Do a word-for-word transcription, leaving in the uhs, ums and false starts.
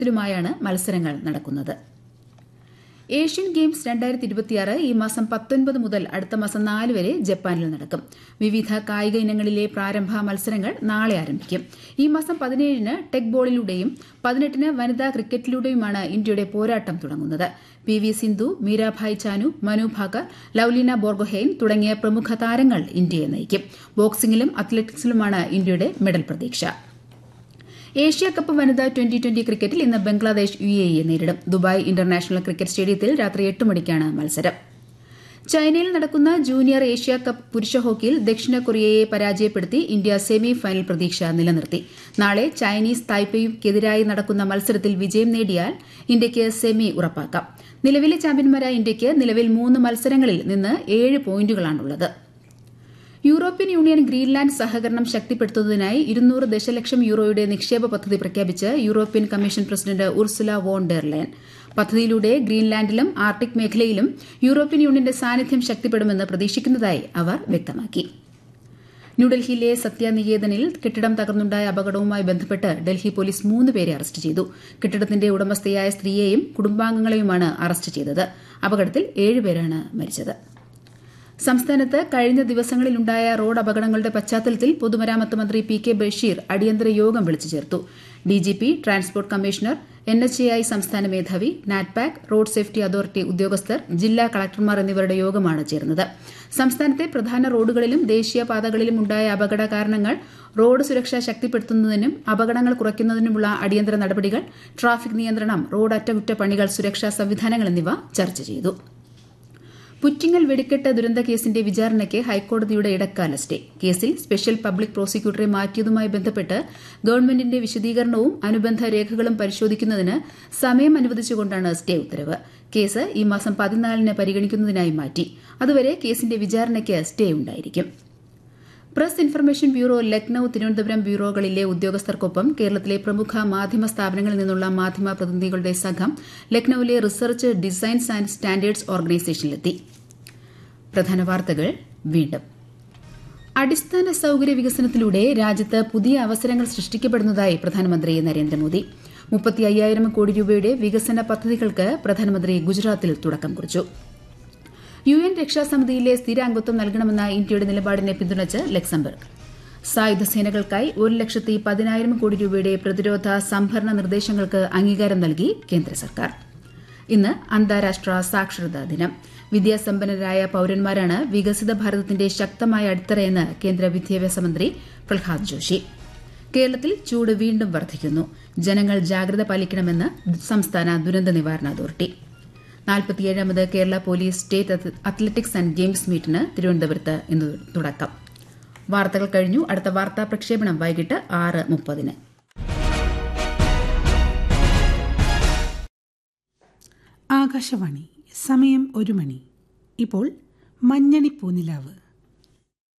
ത്തിലുമായാണ് മത്സരങ്ങൾ നടക്കുന്നത്. Asian games രണ്ടായിരത്തി ഇരുപത്തിയാറ് ഈ മാസം പത്തൊൻപത് മുതൽ അടുത്ത മാസം നാല് വരെ ജപ്പാനിൽ നടക്കും. വിവിധ കായിക ഇനങ്ങളിലെ പ്രാരംഭ മത്സരങ്ങൾ നാളെ ആരംഭിക്കും. ഈ മാസം പതിനേഴിന് ടെക് ബോളിലൂടെയും പതിനെട്ടിന് വനിതാ ക്രിക്കറ്റിലൂടെയുമാണ് ഇന്ത്യയുടെ പോരാട്ടം തുടങ്ങുന്നത്. പി വി സിന്ധു, മീരാഭായ് ചാനു, മനു ഭാക്കർ, ലൌലിന ബോർഗോഹെയ്ൻ തുടങ്ങിയ പ്രമുഖ താരങ്ങൾ ഇന്ത്യയെ നയിക്കും. ബോക്സിംഗിലും അത്ലറ്റിക്സിലുമാണ് ഇന്ത്യയുടെ മെഡൽ പ്രതീക്ഷ. ഏഷ്യ കപ്പ് വനിതാ ട്വന്റി ട്വന്റി ക്രിക്കറ്റിൽ ഇന്ന് ബംഗ്ലാദേശ് യു എ ഇയെ നേരിടും. ദുബായ് ഇന്റർനാഷണൽ ക്രിക്കറ്റ് സ്റ്റേഡിയത്തിൽ രാത്രി എട്ട് മണിക്കാണ് മത്സരം. ചൈനയിൽ നടക്കുന്ന ജൂനിയർ ഏഷ്യ കപ്പ് പുരുഷ ഹോക്കിയിൽ ദക്ഷിണ കൊറിയയെ പരാജയപ്പെടുത്തി ഇന്ത്യ സെമി ഫൈനൽ പ്രതീക്ഷ നിലനിർത്തി. നാളെ ചൈനീസ് തായ്പേയ്ക്കെതിരായി നടക്കുന്ന മത്സരത്തിൽ വിജയം നേടിയാൽ ഇന്ത്യയ്ക്ക് സെമി ഉറപ്പാക്കാം. നിലവിലെ ചാമ്പ്യന്മാരായ ഇന്ത്യയ്ക്ക് നിലവിൽ മൂന്ന് മത്സരങ്ങളിൽ നിന്ന് ഏഴ് പോയിന്റുകളാണുള്ളത്. യൂറോപ്യൻ യൂണിയൻ ഗ്രീൻലാൻഡ് സഹകരണം ശക്തിപ്പെടുത്തുന്നതിനായി ഇരുന്നൂറ് ദശലക്ഷം യൂറോയുടെ നിക്ഷേപ പദ്ധതി പ്രഖ്യാപിച്ച് European commission president Ursula von der ലെയൻ. പദ്ധതിയിലൂടെ ഗ്രീൻലാൻഡിലും ആർട്ടിക് മേഖലയിലും യൂറോപ്യൻ യൂണിയന്റെ സാന്നിധ്യം ശക്തിപ്പെടുമെന്ന് പ്രതീക്ഷിക്കുന്നതായി അവർ വ്യക്തമാക്കി. ന്യൂഡൽഹിയിലെ സത്യനികേതനിൽ കെട്ടിടം തകർന്നുണ്ടായ അപകടവുമായി ബന്ധപ്പെട്ട് ഡൽഹി പോലീസ് മൂന്ന് പേരെ അറസ്റ്റ് ചെയ്തു. കെട്ടിടത്തിന്റെ ഉടമസ്ഥയായ സ്ത്രീയെയും കുടുംബാംഗങ്ങളെയുമാണ് അറസ്റ്റ് ചെയ്തത്. അപകടത്തിൽ ഏഴുപേരാണ് മരിച്ചത്. സംസ്ഥാനത്ത് കഴിഞ്ഞ ദിവസങ്ങളിലുണ്ടായ റോഡ് അപകടങ്ങളുടെ പശ്ചാത്തലത്തിൽ പൊതുമരാമത്ത് മന്ത്രി പി കെ ബഷീർ അടിയന്തര യോഗം വിളിച്ചു ചേർത്തു. DGP, transport commissioner, N H A I സംസ്ഥാന മേധാവി, നാറ്റ്പാക്, റോഡ് സേഫ്റ്റി അതോറിറ്റി ഉദ്യോഗസ്ഥർ, ജില്ലാ കളക്ടർമാർ എന്നിവരുടെ യോഗമാണ് ചേർന്നത്. സംസ്ഥാനത്തെ പ്രധാന റോഡുകളിലും ദേശീയപാതകളിലും ഉണ്ടായ അപകട കാരണങ്ങൾ, റോഡ് സുരക്ഷ ശക്തിപ്പെടുത്തുന്നതിനും അപകടങ്ങൾ കുറയ്ക്കുന്നതിനുമുള്ള അടിയന്തര നടപടികൾ, ട്രാഫിക് നിയന്ത്രണം, റോഡ് അറ്റകുറ്റപ്പണികൾ, സുരക്ഷാ സംവിധാനങ്ങൾ എന്നിവ ചർച്ച ചെയ്തു. പുറ്റിങ്ങൽ വെടിക്കെട്ട് ദുരന്ത കേസിന്റെ വിചാരണയ്ക്ക് ഹൈക്കോടതിയുടെ ഇടക്കാല സ്റ്റേ. കേസിൽ സ്പെഷ്യൽ പബ്ലിക് പ്രോസിക്യൂട്ടറെ മാറ്റിയതുമായി ബന്ധപ്പെട്ട് ഗവൺമെന്റിന്റെ വിശദീകരണവും അനുബന്ധ രേഖകളും പരിശോധിക്കുന്നതിന് സമയം അനുവദിച്ചുകൊണ്ടാണ് സ്റ്റേ ഉത്തരവ്. കേസ് ഈ മാസം പതിനാലിന് പരിഗണിക്കുന്നതിനായി മാറ്റി. അതുവരെ കേസിന്റെ വിചാരണയ്ക്ക് സ്റ്റേ ഉണ്ടായിരിക്കും. Press information bureau Lucknow, Thiruvananthapuram ബ്യൂറോകളിലെ ഉദ്യോഗസ്ഥർക്കൊപ്പം കേരളത്തിലെ പ്രമുഖ മാധ്യമ സ്ഥാപനങ്ങളിൽ നിന്നുള്ള മാധ്യമ പ്രതിനിധികളുടെ സംഘം ലക്നൌവിലെ റിസർച്ച്, ഡിസൈൻസ് ആൻഡ് സ്റ്റാൻഡേർഡ്സ് ഓർഗനൈസേഷനിലെത്തി. പ്രധാന വാർത്തകൾ വീണ്ടും. അടിസ്ഥാന സൌകര്യ വികസനത്തിലൂടെ രാജ്യത്ത് പുതിയ അവസരങ്ങൾ സൃഷ്ടിക്കപ്പെടുന്നതായി പ്രധാനമന്ത്രി നരേന്ദ്രമോദി. മുപ്പത്തി അയ്യായിരം കോടി രൂപയുടെ വികസന പദ്ധതികൾക്ക് പ്രധാനമന്ത്രി ഗുജറാത്തിൽ തുടക്കം കുറിച്ചു. യു എൻ രക്ഷാസമിതിയിലെ സ്ഥിരാംഗത്വം നൽകണമെന്ന ഇന്ത്യയുടെ നിലപാടിനെ പിന്തുണച്ച് ലക്സംബർഗ്. സായുധ സേനകൾക്കായി ഒരു ലക്ഷത്തി പതിനായിരം കോടി രൂപയുടെ പ്രതിരോധ സംഭരണ നിർദ്ദേശങ്ങൾക്ക് അംഗീകാരം നൽകി കേന്ദ്ര സർക്കാർ. ഇന്ന് അന്താരാഷ്ട്ര സാക്ഷരതാ ദിനം. വിദ്യാസമ്പന്നരായ പൌരന്മാരാണ് വികസിത ഭാരതത്തിന്റെ ശക്തമായ അടിത്തറയെന്ന് കേന്ദ്ര വിദ്യാഭ്യാസ മന്ത്രി പ്രഹ്ലാദ് ജോഷി. കേരളത്തിൽ ചൂട് വീണ്ടും വർദ്ധിക്കുന്നു. ജനങ്ങൾ ജാഗ്രത പാലിക്കണമെന്ന് സംസ്ഥാന ദുരന്ത നിവാരണ authority. നാൽപ്പത്തിയേഴാമത് Kerala police state athletics and games മീറ്റിന് തിരുവനന്തപുരത്ത് ഇന്ന് തുടക്കം. വാർത്തകൾ കഴിഞ്ഞു. അടുത്ത വാർത്താ പ്രക്ഷേപണം വൈകിട്ട് ആറ് മുപ്പതിന്. ആകാശവാണി. സമയം ഒരു മണി. ഇപ്പോൾ മഞ്ഞണി പൂനിലാവ്.